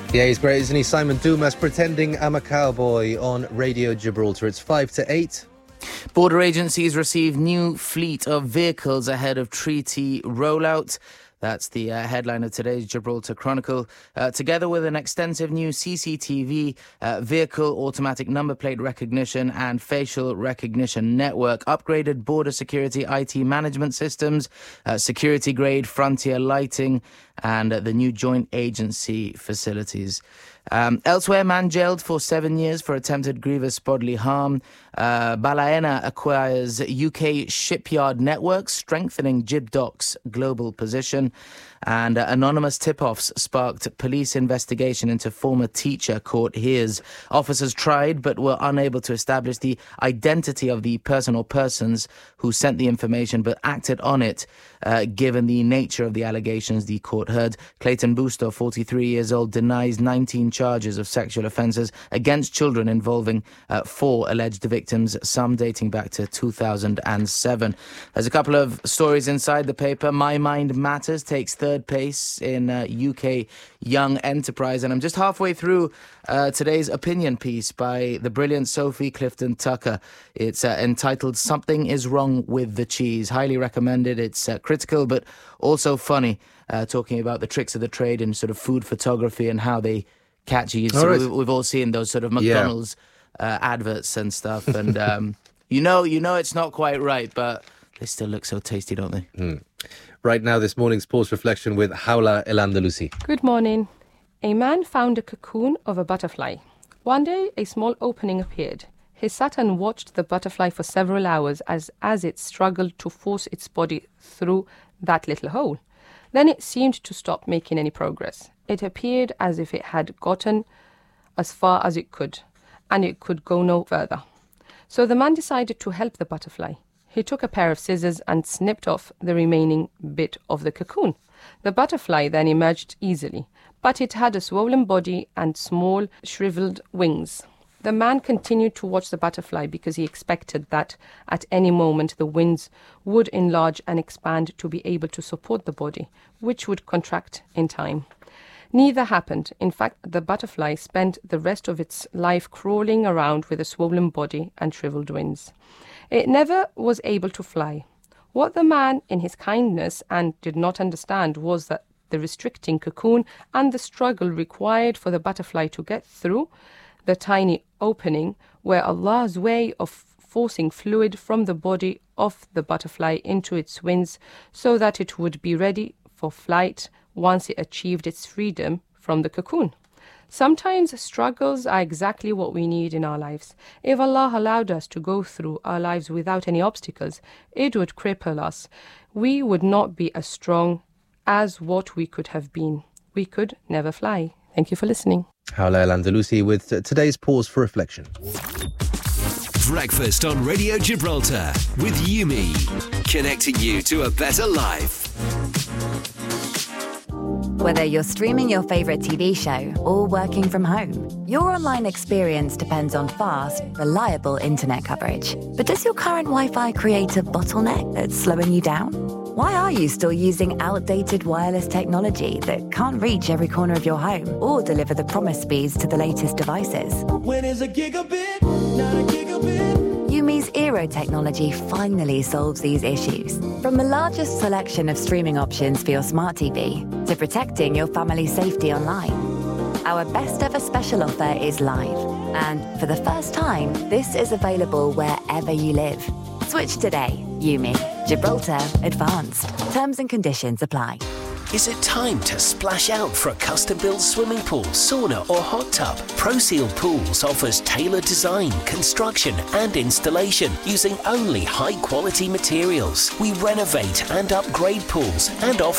Yeah, he's great, isn't he? Simon Dumas pretending I'm a cowboy on Radio Gibraltar. It's 5 to 8. Border agencies receive new fleet of vehicles ahead of treaty rollout. That's the headline of today's Gibraltar Chronicle. Together with an extensive new CCTV, vehicle automatic number plate recognition and facial recognition network, upgraded border security IT management systems, security-grade frontier lighting, and the new joint agency facilities. Elsewhere, man jailed for 7 years for attempted grievous bodily harm. Balaena acquires UK shipyard network, strengthening GibDoc's global position. And anonymous tip-offs sparked police investigation into former teacher caught hears. Officers tried but were unable to establish the identity of the person or persons who sent the information but acted on it, given the nature of the allegations the court heard. Clayton Booster, 43 years old, denies 19 charges of sexual offences against children involving 4 alleged victims, some dating back to 2007. There's a couple of stories inside the paper. My Mind Matters takes third place in UK Young Enterprise, and I'm just halfway through today's opinion piece by the brilliant Sophie Clifton Tucker. It's entitled Something is Wrong with the Cheese. Highly recommended. It's critical but also funny, talking about the tricks of the trade in sort of food photography and how they catch you. So right. We've all seen those sort of McDonald's adverts and stuff, and you know it's not quite right, but they still look so tasty, don't they? Right now, this morning's Pause Reflection with Hawla El Andalusi. Good morning. A man found a cocoon of a butterfly. One day, a small opening appeared. He sat and watched the butterfly for several hours as it struggled to force its body through that little hole. Then it seemed to stop making any progress. It appeared as if it had gotten as far as it could, and it could go no further. So the man decided to help the butterfly. He took a pair of scissors and snipped off the remaining bit of the cocoon. The butterfly then emerged easily, but it had a swollen body and small, shriveled wings. The man continued to watch the butterfly because he expected that at any moment the wings would enlarge and expand to be able to support the body, which would contract in time. Neither happened. In fact, the butterfly spent the rest of its life crawling around with a swollen body and shriveled wings. It never was able to fly. What the man, in his kindness, and did not understand was that the restricting cocoon and the struggle required for the butterfly to get through the tiny opening were Allah's way of forcing fluid from the body of the butterfly into its wings so that it would be ready for flight once it achieved its freedom from the cocoon. Sometimes struggles are exactly what we need in our lives. If Allah allowed us to go through our lives without any obstacles, it would cripple us. We would not be as strong as what we could have been. We could never fly. Thank you for listening. Hawla El Andalusi with today's Pause for Reflection. Breakfast on Radio Gibraltar with Yumi, connecting you to a better life. Whether you're streaming your favourite TV show or working from home, your online experience depends on fast, reliable internet coverage. But does your current Wi-Fi create a bottleneck that's slowing you down? Why are you still using outdated wireless technology that can't reach every corner of your home or deliver the promised speeds to the latest devices? When is a gigabit, not a gigabit? Yumi's Eero technology finally solves these issues. From the largest selection of streaming options for your smart TV to protecting your family's safety online, our best ever special offer is live. And for the first time, this is available wherever you live. Switch today. Yumi. Gibraltar Advanced. Terms and conditions apply. Is it time to splash out for a custom-built swimming pool, sauna or hot tub? ProSeal Pools offers tailored design, construction and installation using only high-quality materials. We renovate and upgrade pools and offer